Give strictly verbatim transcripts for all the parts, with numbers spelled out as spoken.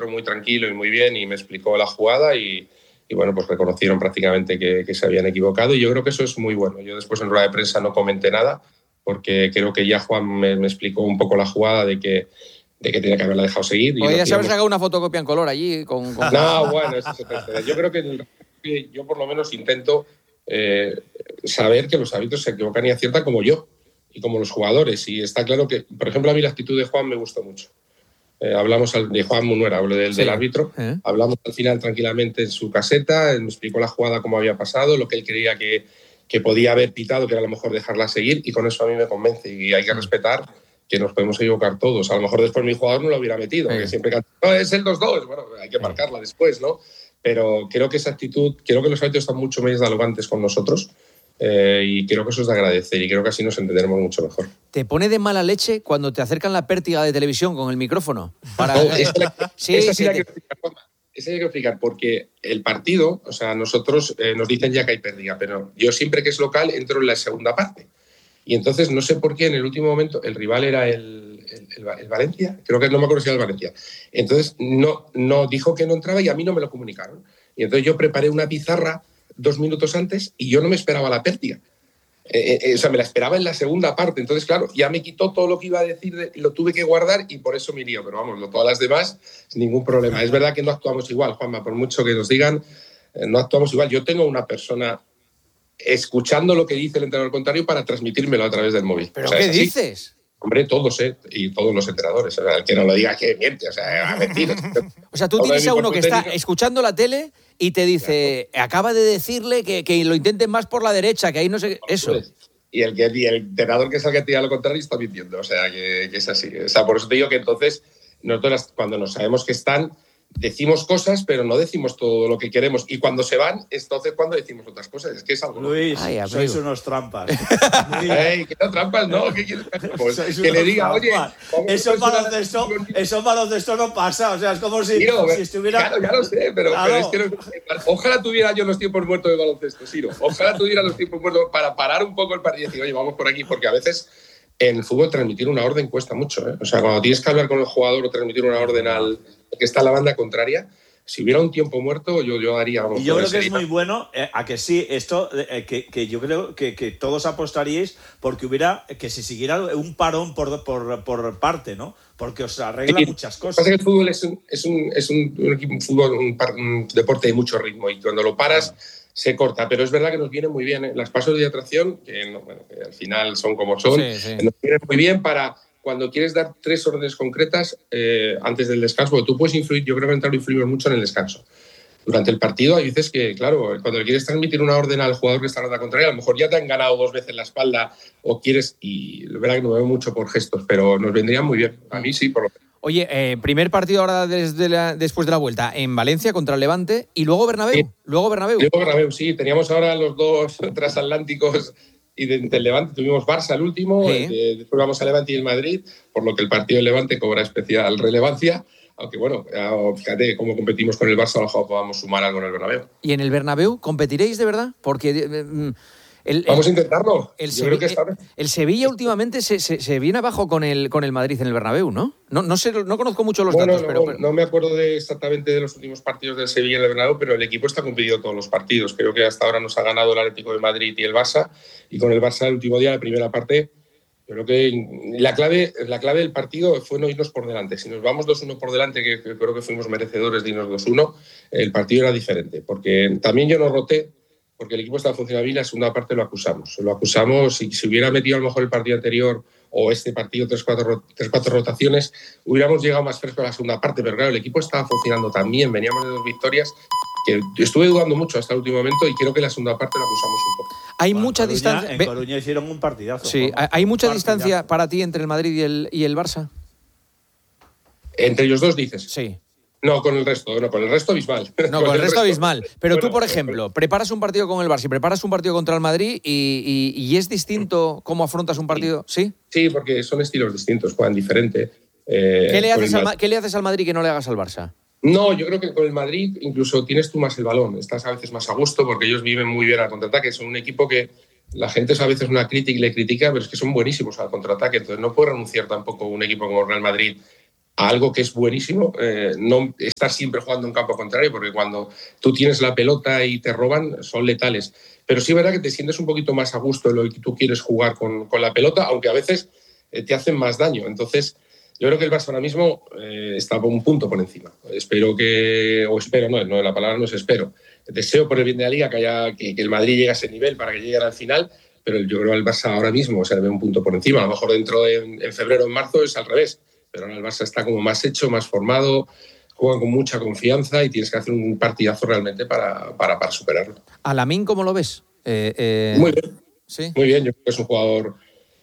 árbitro muy tranquilo y muy bien y me explicó la jugada y, y bueno, pues reconocieron prácticamente que, que se habían equivocado y yo creo que eso es muy bueno. Yo después en rueda de prensa no comenté nada porque creo que ya Juan me, me explicó un poco la jugada de que de que tenía que haberla dejado seguir. Podrías haber sacado una fotocopia en color allí. Con, con... No, bueno, eso es otra historia. Yo creo que, en el, yo por lo menos intento eh, saber que los árbitros se equivocan y aciertan como yo y como los jugadores. Y está claro que, por ejemplo, a mí la actitud de Juan me gustó mucho. Eh, hablamos al, de Juan Munuera, hablo del, sí. del árbitro. ¿Eh? Hablamos al final tranquilamente en su caseta, él me explicó la jugada cómo había pasado, lo que él creía que, que podía haber pitado, que era a lo mejor dejarla seguir, y con eso a mí me convence. Y hay que respetar que nos podemos equivocar todos. A lo mejor después mi jugador no lo hubiera metido, sí. que siempre canta, no, es el dos dos, bueno, hay que marcarla después, ¿no? Pero creo que esa actitud, creo que los árbitros están mucho más dialogantes con nosotros eh, y creo que eso es de agradecer y creo que así nos entenderemos mucho mejor. ¿Te pone de mala leche cuando te acercan la pértiga de televisión con el micrófono? Para... No, esa la, sí, esa sí sí, la te... quiero explicar, esa hay que explicar, porque el partido, o sea, nosotros eh, nos dicen ya que hay pérdida, pero yo siempre que es local entro en la segunda parte. Y entonces no sé por qué en el último momento el rival era el, el, el, el Valencia, creo que no me acuerdo si era el Valencia. Entonces no, no dijo que no entraba y a mí no me lo comunicaron. Y entonces yo preparé una pizarra dos minutos antes y yo no me esperaba la pértiga. Eh, eh, o sea, me la esperaba en la segunda parte. Entonces, claro, ya me quitó todo lo que iba a decir, de, lo tuve que guardar y por eso me lío. Pero vamos, todas las demás, ningún problema. Es verdad que no actuamos igual, Juanma, por mucho que nos digan, eh, no actuamos igual. Yo tengo una persona escuchando lo que dice el entrenador contrario para transmitírmelo a través del móvil. ¿Pero o sea, qué dices? Hombre, todos, ¿eh? Y todos los entrenadores. O sea, el que no lo diga que miente, o sea, a mentir. O sea, tú tienes a uno que está escuchando la tele y te dice, claro, acaba de decirle que, que lo intenten más por la derecha, que ahí no sé... Eso. Y el, que, y el entrenador que salga a tirar lo contrario está mintiendo. O sea, que, que es así. O sea, por eso te digo que entonces, nosotros cuando nos sabemos que están, decimos cosas, pero no decimos todo lo que queremos. Y cuando se van, entonces cuando decimos otras cosas. Es que es algo... Luis, Ay, sois unos trampas. Ey, ¿qué no trampas? No, ¿qué quieres? Pues, que le diga, oye... Eso en baloncesto, eso en baloncesto no pasa. O sea, es como si, Ciro, si estuviera... Claro, ya lo sé, pero, claro. pero es que... No, ojalá tuviera yo los tiempos muertos de baloncesto, Ciro. Ojalá tuviera los tiempos muertos para parar un poco el partido y decir, oye, vamos por aquí, porque a veces... En el fútbol transmitir una orden cuesta mucho, ¿eh? O sea, cuando tienes que hablar con el jugador o transmitir una orden al que está en la banda contraria, si hubiera un tiempo muerto, yo, yo haría... Vamos, y yo creo que es muy bueno, eh, a que sí, esto, eh, que, que yo creo que, que todos apostaríais porque hubiera, que se siguiera un parón por, por, por parte, ¿no? Porque os arregla sí, muchas cosas. Pasa que el fútbol es un, es un, es un, un, un, fútbol, un, un deporte de mucho ritmo y cuando lo paras... Ah. Se corta, pero es verdad que nos vienen muy bien, ¿eh? Las pasos de atracción, que, no, bueno, que al final son como son, sí, sí. Nos vienen muy bien para cuando quieres dar tres órdenes concretas eh, antes del descanso, porque tú puedes influir, yo creo que entrar influimos mucho en el descanso. Durante el partido hay veces que, claro, cuando le quieres transmitir una orden al jugador que está en la contraria, a lo mejor ya te han ganado dos veces la espalda o quieres, y es verdad que no veo mucho por gestos, pero nos vendrían muy bien. A mí sí, por lo menos. Oye, eh, primer partido ahora desde la, después de la vuelta en Valencia contra el Levante y luego Bernabéu. Sí. Luego Bernabéu. Luego Bernabéu, sí. Teníamos ahora los dos transatlánticos y de, del Levante. Tuvimos Barça el último, sí. eh, después vamos a Levante y el Madrid, por lo que el partido del Levante cobra especial relevancia. Aunque bueno, fíjate cómo competimos con el Barça, ojalá podamos sumar algo en el Bernabéu. ¿Y en el Bernabéu competiréis de verdad? Porque... Eh, El, Vamos a intentarlo. El, Yo Sevi- creo que esta vez. el Sevilla últimamente se, se, se viene abajo con el, con el Madrid en el Bernabéu, ¿no? No, no sé, no conozco mucho los bueno, datos, no, pero, pero... No me acuerdo de exactamente de los últimos partidos del Sevilla en el Bernabéu, pero el equipo está competido todos los partidos. Creo que hasta ahora nos ha ganado el Atlético de Madrid y el Barça. Y con el Barça el último día, la primera parte, yo creo que la clave, la clave del partido fue no irnos por delante. Si nos vamos dos uno por delante, que, que creo que fuimos merecedores de irnos dos uno, el partido era diferente. Porque también yo no roté, porque el equipo estaba funcionando bien, la segunda parte lo acusamos. Lo acusamos, y si hubiera metido a lo mejor el partido anterior o este partido tres cuatro, tres, cuatro rotaciones, hubiéramos llegado más fresco a la segunda parte, pero claro, el equipo estaba funcionando tan bien, veníamos de dos victorias, que estuve dudando mucho hasta el último momento y creo que la segunda parte lo acusamos un poco. Hay bueno, mucha Coruña, distancia... En Coruña hicieron un partidazo. Sí, ¿no? ¿Hay mucha partidazo. distancia para ti entre el Madrid y el, y el Barça? ¿Entre ellos dos dices? Sí. No, con el resto, no, con el resto abismal. No, con, con el resto abismal. Pero bueno, tú, por ejemplo, preparas un partido con el Barça y preparas un partido contra el Madrid y, y, y es distinto cómo afrontas un partido, ¿sí? Sí, porque son estilos distintos, juegan diferente. Eh, ¿Qué, le haces al, ¿Qué le haces al Madrid que no le hagas al Barça? No, yo creo que con el Madrid incluso tienes tú más el balón, estás a veces más a gusto porque ellos viven muy bien al contraataque, son un equipo que la gente es a veces una crítica y le critica, pero es que son buenísimos al contraataque, entonces no puede renunciar tampoco un equipo como Real Madrid a algo que es buenísimo, eh, no estar siempre jugando en campo contrario, porque cuando tú tienes la pelota y te roban, son letales. Pero sí es verdad que te sientes un poquito más a gusto en lo que tú quieres jugar con, con la pelota, aunque a veces eh, te hacen más daño. Entonces, yo creo que el Barça ahora mismo eh, está un punto por encima. Espero que, o espero, no, no, la palabra no es espero. Deseo por el bien de la Liga que, haya, que, que el Madrid llegue a ese nivel para que llegue al final, pero yo creo que el Barça ahora mismo, o sea, ve un punto por encima. A lo mejor dentro de en, en febrero o en marzo es al revés, pero ahora el Barça está como más hecho, más formado, juega con mucha confianza y tienes que hacer un partidazo realmente para, para, para superarlo. ¿A Lamine cómo lo ves? Eh, eh... Muy bien, ¿Sí? Muy bien. Yo creo que es un jugador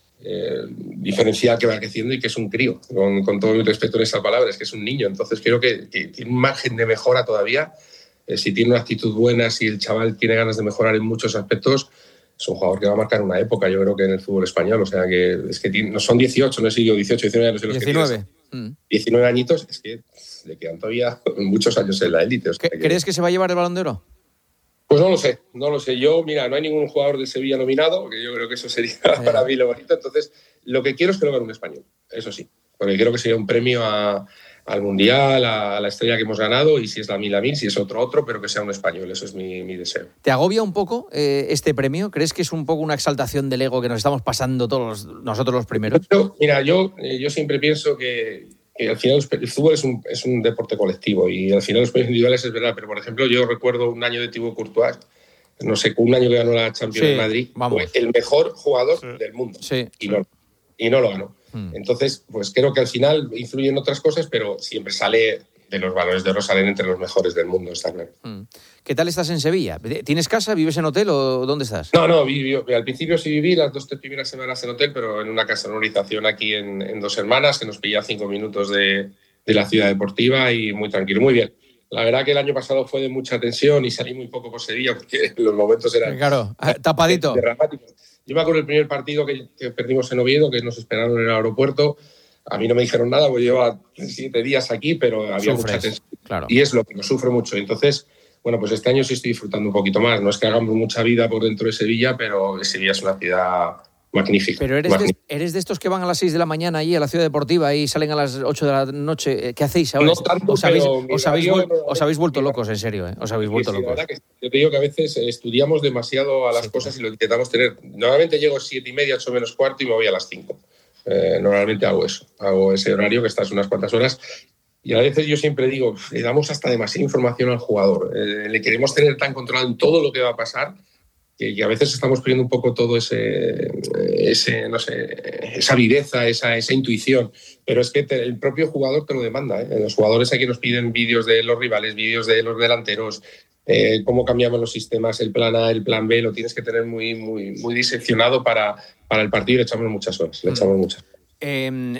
eh, diferencial que va creciendo y que es un crío, con, con todo mi respeto en esas palabras, que es un niño. Entonces creo que, que tiene un margen de mejora todavía. Eh, si tiene una actitud buena, si el chaval tiene ganas de mejorar en muchos aspectos, es un jugador que va a marcar una época, yo creo que en el fútbol español. O sea, que es que tiene, no son dieciocho, no sé si digo dieciocho, diecinueve años. Los diecinueve. Que mm. diecinueve añitos, es que le quedan todavía muchos años en la élite. O sea, que... ¿Crees que se va a llevar el Balón de Oro? Pues no lo sé, no lo sé. Yo, mira, no hay ningún jugador de Sevilla nominado, que yo creo que eso sería eh. para mí lo bonito. Entonces, lo que quiero es que lo gane un español, eso sí. Porque creo que sería un premio a, al Mundial, a, a la estrella que hemos ganado, y si es Lamine Lamine, si es otro, otro, pero que sea un español. Eso es mi, mi deseo. ¿Te agobia un poco eh, este premio? ¿Crees que es un poco una exaltación del ego que nos estamos pasando todos los, nosotros los primeros? Yo, mira, yo, eh, yo siempre pienso que... que al final el fútbol es un, es un deporte colectivo y al final los premios individuales es verdad, pero por ejemplo yo recuerdo un año de Thibaut Courtois, no sé, un año que ganó la Champions de sí, Madrid, fue el mejor jugador sí. del mundo sí. y, no, y no lo ganó. Hmm. Entonces, pues creo que al final influyen otras cosas, pero siempre sale de los Balones de Oro, salen entre los mejores del mundo, está claro. Hmm. ¿Qué tal estás en Sevilla? ¿Tienes casa? ¿Vives en hotel o dónde estás? No, no, viví, al principio sí viví las dos, tres primeras semanas en hotel, pero en una casa de urbanización aquí en, en Dos Hermanas, que nos pilla cinco minutos de, de la ciudad deportiva y muy tranquilo, muy bien. La verdad que el año pasado fue de mucha tensión y salí muy poco por Sevilla porque los momentos eran... Claro, tapadito. Dramáticos. Yo me acuerdo del primer partido que, que perdimos en Oviedo, que nos esperaron en el aeropuerto. A mí no me dijeron nada, porque llevaba siete días aquí, pero había Sufres, mucha tensión. Claro. Y es lo que lo sufro mucho. Entonces, bueno, pues este año sí estoy disfrutando un poquito más. No es que hagamos mucha vida por dentro de Sevilla, pero Sevilla es una ciudad magnífica. Pero eres, magnífica. De, eres de estos que van a las seis de la mañana allí a la ciudad deportiva y salen a las ocho de la noche. ¿Qué hacéis ahora? No tanto, os, habéis, pero os, habéis, no, os habéis vuelto locos, en serio. ¿eh? Os habéis vuelto sí, locos. La verdad que yo te digo que a veces estudiamos demasiado a las sí, cosas y lo intentamos tener. Normalmente llego siete y media, ocho menos cuarto y me voy a las cinco. Eh, normalmente hago eso. Hago ese horario que estás unas cuantas horas. Y a veces yo siempre digo, le damos hasta demasiada información al jugador. Eh, le queremos tener tan controlado en todo lo que va a pasar que, que a veces estamos perdiendo un poco todo ese, ese no sé, esa viveza, esa, esa intuición. Pero es que te, el propio jugador te lo demanda. ¿eh? Los jugadores aquí nos piden vídeos de los rivales, vídeos de los delanteros, eh, cómo cambiamos los sistemas, el plan A, el plan B, lo tienes que tener muy, muy, muy diseccionado para, para el partido y le echamos muchas horas. Le echamos muchas. Eh,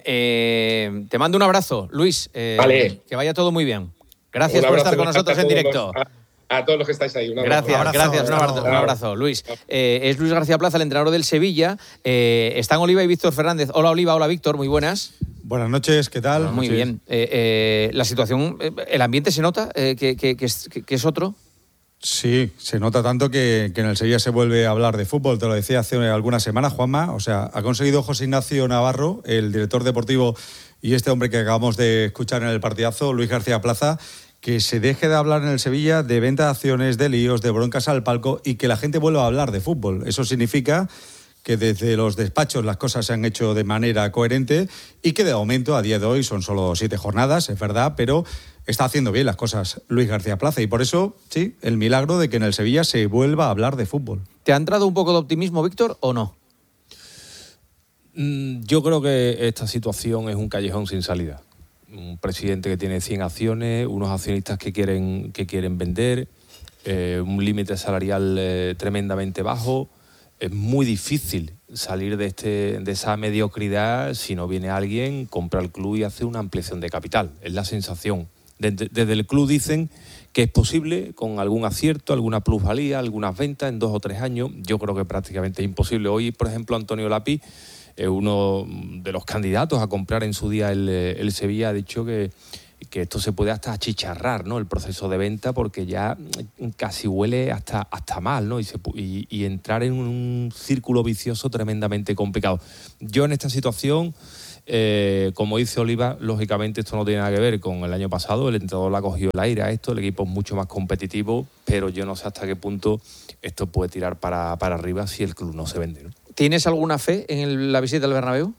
eh, te mando un abrazo, Luis. Eh, vale. Que vaya todo muy bien. Gracias por estar con nosotros en directo. Los, a, a todos los que estáis ahí. Un gracias, un abrazo, gracias. Un abrazo, un abrazo Luis. Eh, es Luis García Plaza, el entrenador del Sevilla. Eh, están Oliva y Víctor Fernández. Hola, Oliva. Hola, Víctor. Muy buenas. Buenas noches. ¿Qué tal? Muy noches. bien. Eh, eh, la situación, el ambiente se nota eh, que, que, que, es, que, que es otro. Sí, se nota tanto que, que en el Sevilla se vuelve a hablar de fútbol. Te lo decía hace algunas semanas, Juanma. O sea, ha conseguido José Ignacio Navarro, el director deportivo, y este hombre que acabamos de escuchar en el partidazo, Luis García Plaza, que se deje de hablar en el Sevilla de venta de acciones, de líos, de broncas al palco y que la gente vuelva a hablar de fútbol. Eso significa que desde los despachos las cosas se han hecho de manera coherente y que de momento, a día de hoy, son solo siete jornadas, es verdad, pero está haciendo bien las cosas Luis García Plaza y por eso, sí, el milagro de que en el Sevilla se vuelva a hablar de fútbol. ¿Te ha entrado un poco de optimismo, Víctor, o no? Yo creo que esta situación es un callejón sin salida. Un presidente que tiene cien acciones, unos accionistas que quieren, que quieren vender, eh, un límite salarial eh, tremendamente bajo. Es muy difícil salir de, este, de esa mediocridad si no viene alguien, compra el club y hace una ampliación de capital. Es la sensación. Desde, desde el club dicen que es posible, con algún acierto, alguna plusvalía, algunas ventas en dos o tres años. Yo creo que prácticamente es imposible. Hoy, por ejemplo, Antonio Lapi, eh, uno de los candidatos a comprar en su día el, el Sevilla, ha dicho que, que esto se puede hasta achicharrar, ¿no? El proceso de venta, porque ya casi huele hasta, hasta mal, ¿no? Y, se, y, y entrar en un círculo vicioso tremendamente complicado. Yo en esta situación Eh, como dice Oliva, lógicamente esto no tiene nada que ver con el año pasado. El entrenador le ha cogido el aire a esto, el equipo es mucho más competitivo, pero yo no sé hasta qué punto esto puede tirar para, para arriba si el club no se vende, ¿no? ¿Tienes alguna fe en el, la visita al Bernabéu?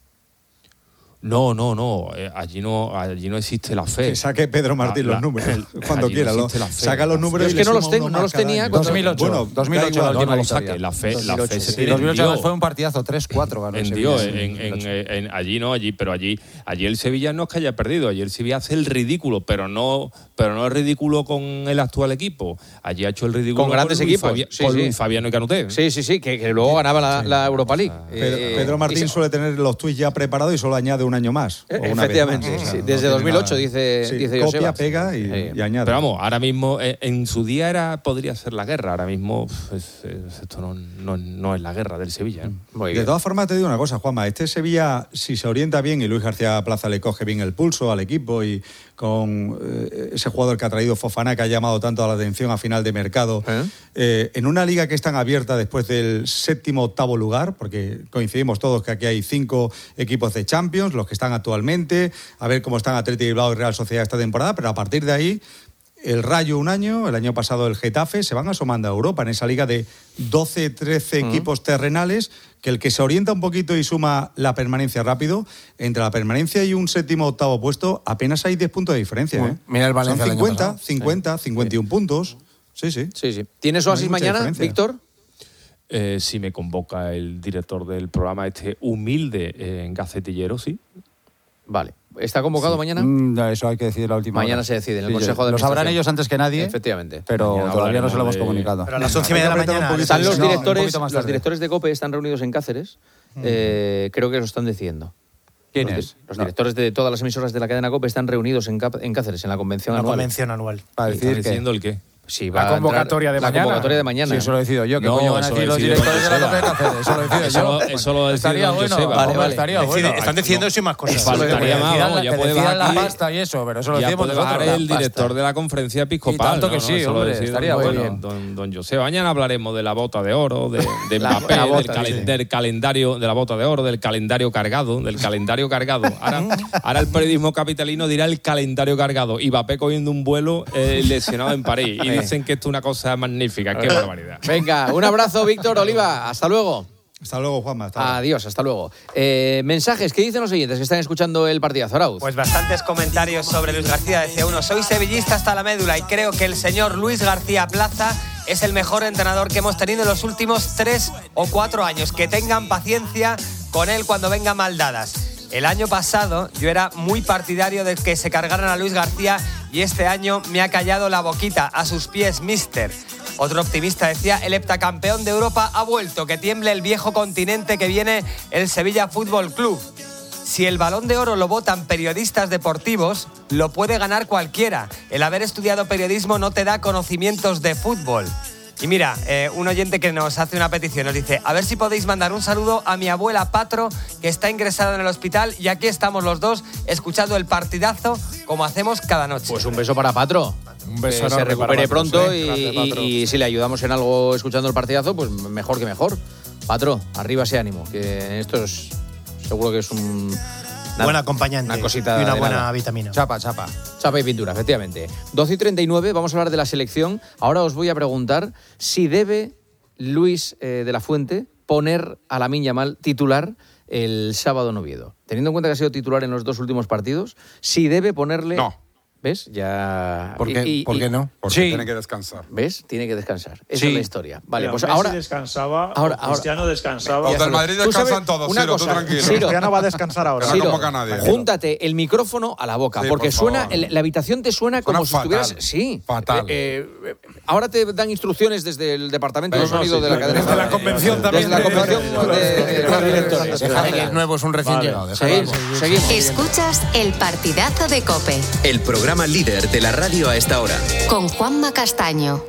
No, no, no. Eh, allí no, allí no existe la fe. Que saque Pedro Martín la, los números el, cuando allí quiera. No lo, fe, saca los números. Es que no los tengo, no los tenía. dos mil ocho. Bueno, dos mil ocho la última no lo victoria. saque. La fe, dos mil ocho, la fe se sí. tiene dos mil ocho en Dios. fue un partidazo, tres cuatro ganó el En Sevilla. Dios, en, en, en, en, allí no, allí, pero allí, allí el Sevilla no es que haya perdido, allí el Sevilla hace el ridículo, pero no, pero no es ridículo con el actual equipo. Allí ha hecho el ridículo con grandes con Luis equipos, Fabia, sí, con sí. Luis Fabiano y Canuté. Sí, sí, sí, que, que luego ganaba la, la Europa League. Pedro, Eh, Pedro Martín y se- suele tener los tuits ya preparados y solo añade un año más. o una vez Efectivamente, más. O sea, sí, no desde tiene dos mil ocho nada. dice, Sí, dice copia, Josebas. pega y, Sí. y añade. Pero vamos, ahora mismo, eh, en su día era podría ser la guerra, ahora mismo pues, es- esto no, no, no es la guerra del Sevilla. ¿eh? Muy De bien. todas formas, te digo una cosa, Juanma. Este Sevilla, si se orienta bien y Luis García Plaza le coge bien el pulso al equipo y con eh, ese jugador que ha traído Fofana, que ha llamado tanto a la atención a final de mercado, ¿Eh? eh, en una liga que es tan abierta después del séptimo octavo lugar, porque coincidimos todos que aquí hay cinco equipos de Champions, los que están actualmente, a ver cómo están Athletic Bilbao y Real Sociedad esta temporada, pero a partir de ahí el Rayo un año, el año pasado el Getafe, se van asomando a Europa en esa liga de doce, trece uh-huh. equipos terrenales, que el que se orienta un poquito y suma la permanencia rápido, entre la permanencia y un séptimo octavo puesto, apenas hay diez puntos de diferencia. ¿eh? Mira el Valencia Son el año cincuenta, pasado. cincuenta, Sí. cincuenta y uno puntos. Sí, sí. Sí, sí. ¿Tienes No hay oasis mucha mañana, diferencia. Víctor? Eh, si me convoca el director del programa este humilde eh, en Gacetillero, sí. Vale. ¿Está convocado Sí. mañana? Mm, no, eso hay que decir la última Mañana hora. se decide en el Sí, Consejo sí. de Lo sabrán Administración. ellos antes que nadie, Efectivamente. pero Mañana todavía no se lo hemos hablaremos de- comunicado. Pero a las once y media de la mañana. Están los No, un directores, poquito más los tarde. directores de COPE están reunidos en Cáceres. Eh, creo que lo están decidiendo. ¿Quién los, es? di- Los No. directores de todas las emisoras de la cadena COPE están reunidos en, Cap- en Cáceres, en la convención Una anual. convención anual. Para ¿Estás decir que... diciendo el qué? Sí, La va a convocatoria entrar- de la mañana. convocatoria de mañana. Sí, eso lo decido yo. ¿Qué No, coño van a eso decir lo los decide directores de la Joseba. COPE de Cáceres? Eso lo decido Eso yo. lo- eso lo decide Estaría don bueno. Joseba. Vale, hombre, vale. estaría Decide- bueno. están decidiendo eso y más cosas. Faltaría Que más, decidan vamos, la- ya que puede decidan bajar la aquí. pasta y eso, pero eso lo Ya decimos puede bajar nosotros. el La director pasta. de la conferencia episcopal. Y tanto que ¿no? sí, Eso lo hombre, decide estaría don, bueno. don, don, don José. Mañana hablaremos de la bota de oro, de, de La- Mbappé, la bota, del, calen- dice. del calendario, de la bota de oro, del calendario cargado, del calendario cargado. Ahora, ahora el periodismo capitalino dirá el calendario cargado. Y Mbappé cogiendo un vuelo eh, lesionado en París. Y dicen que esto es una cosa magnífica. Qué barbaridad. Venga, un abrazo, Víctor Oliva. Hasta luego. Hasta luego, Juanma. Hasta luego. Adiós, hasta luego. Eh, mensajes, ¿qué dicen los oyentes que están escuchando el partidazo, Arauz? Pues bastantes comentarios sobre Luis García. Decía uno, soy sevillista hasta la médula y creo que el señor Luis García Plaza es el mejor entrenador que hemos tenido en los últimos tres o cuatro años. Que tengan paciencia con él cuando venga mal dadas. El año pasado yo era muy partidario de que se cargaran a Luis García y este año me ha callado la boquita. A sus pies, mister. Otro optimista decía, el heptacampeón de Europa ha vuelto, que tiemble el viejo continente que viene el Sevilla Fútbol Club. Si el Balón de Oro lo votan periodistas deportivos, lo puede ganar cualquiera. El haber estudiado periodismo no te da conocimientos de fútbol. Y mira, eh, un oyente que nos hace una petición, nos dice, a ver si podéis mandar un saludo a mi abuela Patro, que está ingresada en el hospital, y aquí estamos los dos escuchando el partidazo como hacemos cada noche. Pues un beso para Patro. Un beso que se enorme para recupere Patro, pronto sí. y, Gracias, y- Patro. y si le ayudamos en algo escuchando el partidazo, pues mejor que mejor. Patro, arriba ese ánimo, que esto es seguro que es un... una- Buen acompañante una cosita y una de buena nada. vitamina. Chapa, chapa. Chapa y pintura, efectivamente. doce y treinta y nueve, vamos a hablar de la selección. Ahora os voy a preguntar si debe Luis eh, de la Fuente poner a Lamine Yamal titular el sábado en Oviedo. Teniendo en cuenta que ha sido titular en los dos últimos partidos, si debe ponerle... No. ¿Ves? Ya... ¿Por qué, y- y- ¿por qué no? Porque Sí. tiene que descansar. ¿Messi tiene que descansar. Esa Sí. es la historia. Vale, Mira, pues Messi ahora... descansaba, ahora- o Cristiano descansaba. Los del Madrid Tú sabes descansan todos, una Ciro, tú cosa, tranquilo. Ciro, Ya no va a descansar ahora. no Ciro, convoca a nadie. júntate el micrófono a la boca, Sí, porque por suena, favor. el- la habitación te suena como Suena si estuvieras... fatal. Sí. Fatal. Eh, eh, ahora te dan instrucciones desde el departamento de Venga, sonido sí, de la sí, cadena. desde la convención Desde la convención de, de los directores. Déjale que el nuevo es un recién Vale. llegado. déjale. Seguimos, seguimos. Escuchas el partidazo de COPE El programa líder de la radio a esta hora. con Juanma Castaño.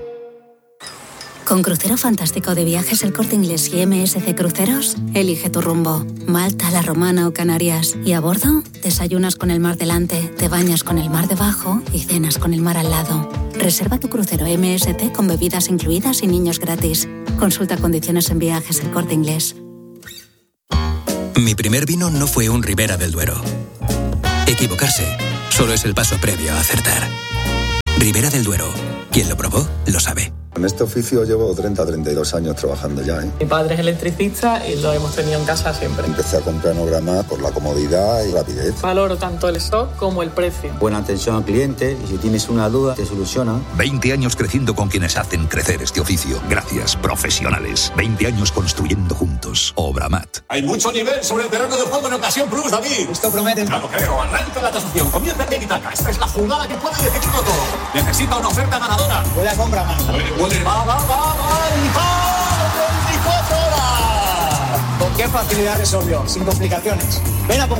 Con Crucero Fantástico de Viajes El Corte Inglés y M S C Cruceros, elige tu rumbo. Malta, La Romana o Canarias. Y a bordo, desayunas con el mar delante, te bañas con el mar debajo y cenas con el mar al lado. Reserva tu crucero M S C con bebidas incluidas y niños gratis. Consulta condiciones en Viajes El Corte Inglés. Mi primer vino no fue un Ribera del Duero. Equivocarse solo es el paso previo a acertar. Ribera del Duero. Quien lo probó, lo sabe. En este oficio llevo treinta, treinta y dos años trabajando ya, ¿eh? Mi padre es electricista y lo hemos tenido en casa siempre. Empecé a comprar Nograma por la comodidad y rapidez. Valoro tanto el stock como el precio. Buena atención al cliente y si tienes una duda, te solucionan. veinte años creciendo con quienes hacen crecer este oficio. Gracias, profesionales. veinte años construyendo juntos. Obramat. Hay mucho nivel sobre el terreno de juego en Ocasión Plus, David. Esto promete. Claro, creo. Arranca la tasación. Comienza el tiki-taka. Esta es la jugada que puede decidirlo todo. Necesita una oferta ganadora. Puede a compra más. Puede, puede. Va, va, va. veinticuatro horas. ¿Con qué facilidad resolvió? Sin complicaciones. Ven a comprar.